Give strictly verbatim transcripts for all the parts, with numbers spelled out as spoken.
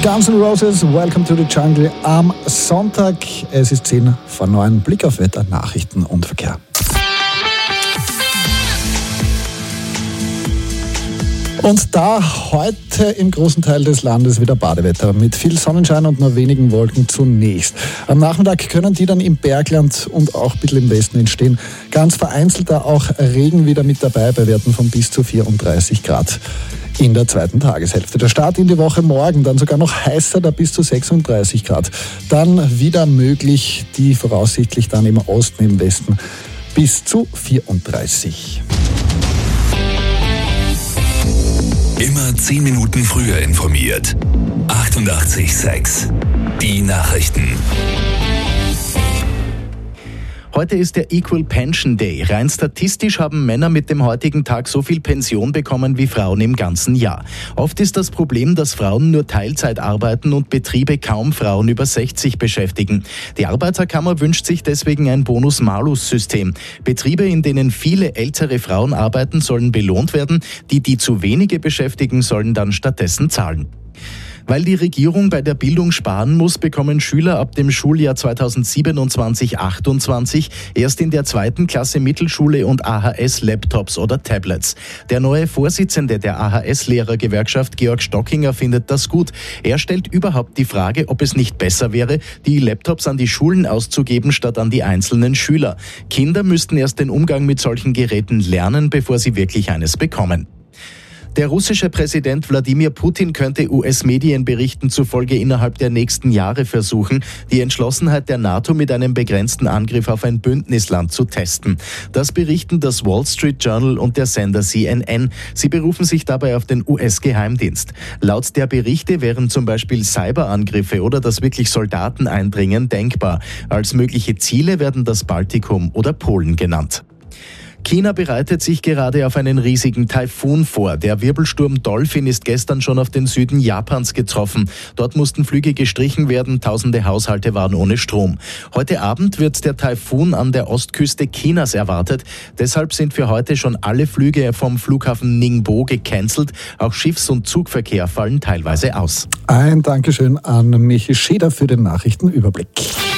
Guns N' Roses, Welcome to the Jungle am Sonntag. Es ist zehn vor neun. Blick auf Wetter, Nachrichten und Verkehr. Und da heute im großen Teil des Landes wieder Badewetter mit viel Sonnenschein und nur wenigen Wolken zunächst. Am Nachmittag können die dann im Bergland und auch ein bisschen im Westen entstehen. Ganz vereinzelt da auch Regen wieder mit dabei bei Werten von bis zu vierunddreißig Grad. In der zweiten Tageshälfte. Der Start in die Woche morgen, dann sogar noch heißer, da bis zu sechsunddreißig Grad. Dann wieder möglich, die voraussichtlich dann im Osten, im Westen bis zu vierunddreißig. Immer zehn Minuten früher informiert. achtundachtzig Komma sechs. Die Nachrichten. Heute ist der Equal Pension Day. Rein statistisch haben Männer mit dem heutigen Tag so viel Pension bekommen wie Frauen im ganzen Jahr. Oft ist das Problem, dass Frauen nur Teilzeit arbeiten und Betriebe kaum Frauen über sechzig beschäftigen. Die Arbeiterkammer wünscht sich deswegen ein Bonus-Malus-System. Betriebe, in denen viele ältere Frauen arbeiten, sollen belohnt werden. Die, die zu wenige beschäftigen, sollen dann stattdessen zahlen. Weil die Regierung bei der Bildung sparen muss, bekommen Schüler ab dem Schuljahr zweitausendsiebenundzwanzig achtundzwanzig erst in der zweiten Klasse Mittelschule und A H S Laptops oder Tablets. Der neue Vorsitzende der A H S-Lehrergewerkschaft, Georg Stockinger, findet das gut. Er stellt überhaupt die Frage, ob es nicht besser wäre, die Laptops an die Schulen auszugeben, statt an die einzelnen Schüler. Kinder müssten erst den Umgang mit solchen Geräten lernen, bevor sie wirklich eines bekommen. Der russische Präsident Wladimir Putin könnte U S-Medienberichten zufolge innerhalb der nächsten Jahre versuchen, die Entschlossenheit der NATO mit einem begrenzten Angriff auf ein Bündnisland zu testen. Das berichten das Wall Street Journal und der Sender C N N. Sie berufen sich dabei auf den U S-Geheimdienst. Laut der Berichte wären zum Beispiel Cyberangriffe oder dass wirklich Soldaten eindringen denkbar. Als mögliche Ziele werden das Baltikum oder Polen genannt. China bereitet sich gerade auf einen riesigen Taifun vor. Der Wirbelsturm Dolphin ist gestern schon auf den Süden Japans getroffen. Dort mussten Flüge gestrichen werden, tausende Haushalte waren ohne Strom. Heute Abend wird der Taifun an der Ostküste Chinas erwartet. Deshalb sind für heute schon alle Flüge vom Flughafen Ningbo gecancelt. Auch Schiffs- und Zugverkehr fallen teilweise aus. Ein Dankeschön an Michi Scheder für den Nachrichtenüberblick.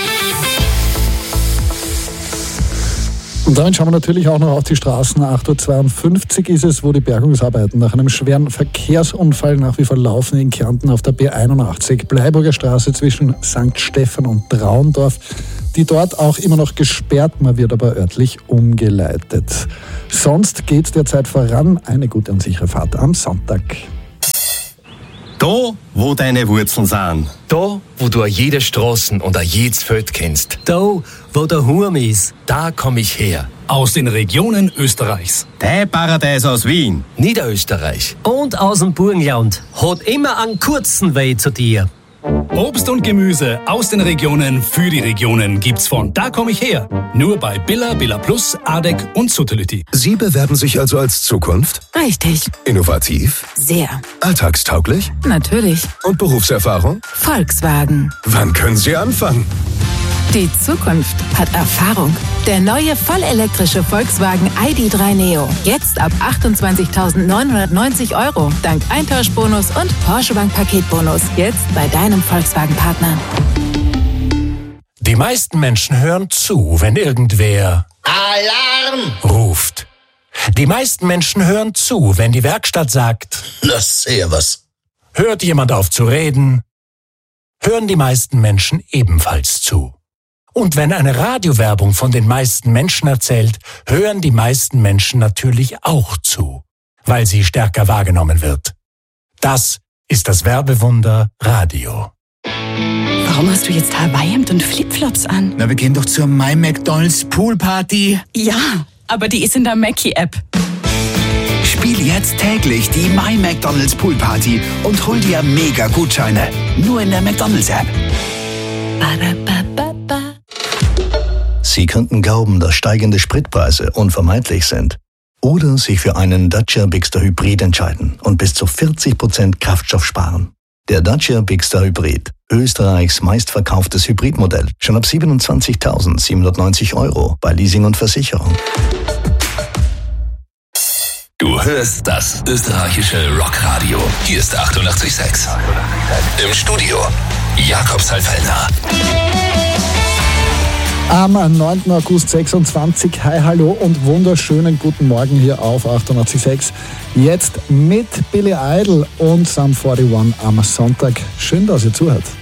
Und damit schauen wir natürlich auch noch auf die Straßen. acht Uhr zweiundfünfzig ist es, wo die Bergungsarbeiten nach einem schweren Verkehrsunfall nach wie vor laufen in Kärnten auf der B einundachtzig, Bleiburger Straße zwischen Sankt Stephan und Traundorf. Die dort auch immer noch gesperrt, man wird aber örtlich umgeleitet. Sonst geht es derzeit voran. Eine gute und sichere Fahrt am Sonntag. Da, wo deine Wurzeln sind. Da, wo du jede Straßen und jedes Feld kennst. Da, wo der Hurm ist, da komm ich her. Aus den Regionen Österreichs. Dein Paradies aus Wien. Niederösterreich. Und aus dem Burgenland. Hat immer einen kurzen Weg zu dir. Obst und Gemüse aus den Regionen für die Regionen gibt's von Da komm ich her. Nur bei Billa, Billa Plus, Adek und Suttelütti. Sie bewerben sich also als Zukunft? Richtig. Innovativ? Sehr. Alltagstauglich? Natürlich. Und Berufserfahrung? Volkswagen. Wann können Sie anfangen? Die Zukunft hat Erfahrung. Der neue vollelektrische Volkswagen I D drei Neo. Jetzt ab achtundzwanzigtausendneunhundertneunzig Euro. Dank Eintauschbonus und Porsche Bank Paketbonus. Jetzt bei deinem Volkswagen-Partner. Die meisten Menschen hören zu, wenn irgendwer Alarm ruft. Die meisten Menschen hören zu, wenn die Werkstatt sagt, na servus. Hört jemand auf zu reden, hören die meisten Menschen ebenfalls zu. Und wenn eine Radiowerbung von den meisten Menschen erzählt, hören die meisten Menschen natürlich auch zu, weil sie stärker wahrgenommen wird. Das ist das Werbewunder Radio. Warum hast du jetzt Hawaii-Hemd und Flipflops an? Na, wir gehen doch zur My McDonald's Poolparty. Ja, aber die ist in der Mackie-App. Spiel jetzt täglich die My McDonald's Poolparty und hol dir mega Gutscheine. Nur in der McDonald's-App. Sie könnten glauben, dass steigende Spritpreise unvermeidlich sind. Oder sich für einen Dacia Bigster Hybrid entscheiden und bis zu vierzig Prozent Kraftstoff sparen. Der Dacia Bigster Hybrid, Österreichs meistverkauftes Hybridmodell, schon ab siebenundzwanzigtausendsiebenhundertneunzig Euro bei Leasing und Versicherung. Du hörst das österreichische Rockradio. Hier ist achtundachtzig Komma sechs. Im Studio Jakob Salfellner. Am neunten August sechsundzwanzig. Hi, hallo und wunderschönen guten Morgen hier auf achtundachtzig Komma sechs. Jetzt mit Billy Idol und Sum einundvierzig am Sonntag. Schön, dass ihr zuhört.